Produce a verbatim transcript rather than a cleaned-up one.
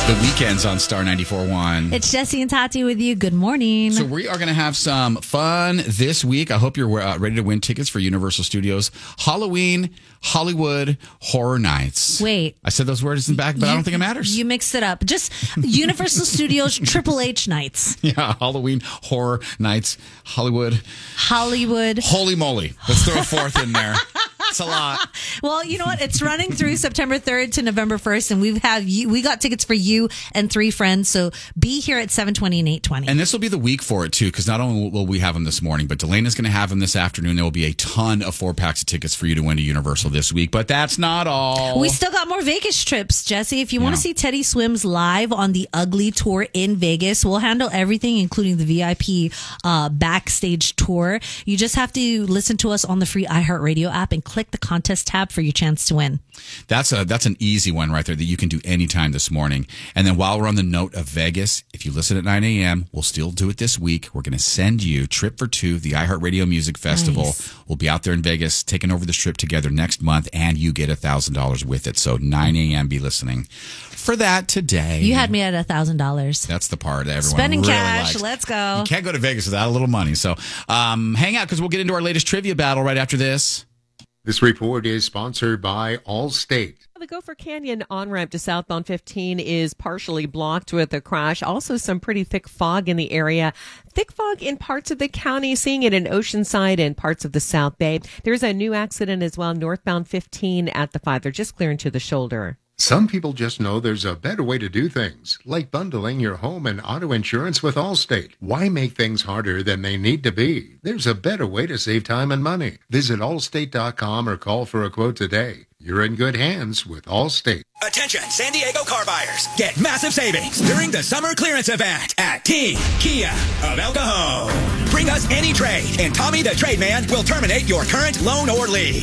The Weekends on Star ninety-four point one. It's Jesse and Tati with you. Good morning. So we are going to have some fun this week. I hope you're uh, ready to win tickets for Universal Studios Halloween Hollywood Horror Nights. Wait. I said those words in the back, but you, I don't think it matters. You mixed it up. Just Universal Studios Triple H Nights. Yeah, Halloween Horror Nights Hollywood. Hollywood. Holy moly. Let's throw a fourth in there. It's a lot. Well, you know what? It's running through September third to November first, and we've have you, we got tickets for you and three friends. So be here at seven twenty and eight twenty. And this will be the week for it too, because not only will we have them this morning, but Delena's going to have them this afternoon. There will be a ton of four packs of tickets for you to win to Universal this week. But that's not all. We still got more Vegas trips, Jesse. If you want Yeah. to see Teddy Swims live on the Ugly Tour in Vegas, we'll handle everything, including the V I P uh, backstage tour. You just have to listen to us on the free iHeartRadio app and click the contest tab for your chance to win. That's a that's an easy one right there that you can do anytime this morning. And then while we're on the note of Vegas, if you listen at nine a.m., we'll still do it this week. We're going to send you Trip for Two, the iHeartRadio Music Festival. Nice. We'll be out there in Vegas taking over this trip together next month, and you get one thousand dollars with it. So nine a.m., be listening for that today. You had me at one thousand dollars. That's the part that everyone Spending really cash. likes. Let's go. You can't go to Vegas without a little money. So um, hang out because we'll get into our latest trivia battle right after this. This report is sponsored by Allstate. The Gopher Canyon on-ramp to southbound fifteen is partially blocked with a crash. Also some pretty thick fog in the area. Thick fog in parts of the county, seeing it in Oceanside and parts of the South Bay. There's a new accident as well, northbound fifteen at the five. They're just clearing to the shoulder. Some people just know there's a better way to do things, like bundling your home and auto insurance with Allstate. Why make things harder than they need to be? There's a better way to save time and money. Visit allstate dot com or call for a quote today. You're in good hands with Allstate. Attention, San Diego car buyers. Get massive savings during the summer clearance event at Team Kia of El Cajon. Bring us any trade, and Tommy the Trade Man will terminate your current loan or lease.